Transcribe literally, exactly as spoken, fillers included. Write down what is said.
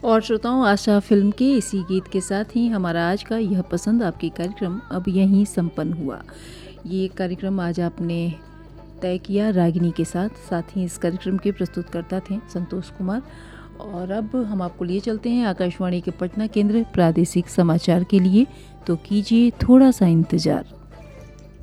और श्रोताओं, आशा फिल्म के इसी गीत के साथ ही हमारा आज का यह पसंद आपकी कार्यक्रम अब यहीं संपन्न हुआ। ये कार्यक्रम आज आपने तय किया रागिनी के साथ साथ ही इस कार्यक्रम के प्रस्तुतकर्ता थे संतोष कुमार। और अब हम आपको लिए चलते हैं आकाशवाणी के पटना केंद्र प्रादेशिक समाचार के लिए, तो कीजिए थोड़ा सा इंतजार।